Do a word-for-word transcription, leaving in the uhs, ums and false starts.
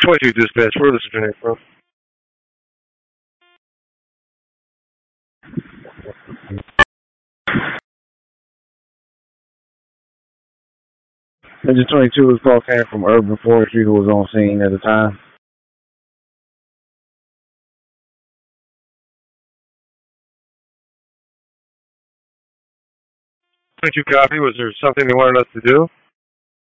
twenty-two dispatch, where this is Connect from? Engine twenty-two was call came from Urban Forestry, who was on scene at the time. twenty-two copy. Was there something they wanted us to do?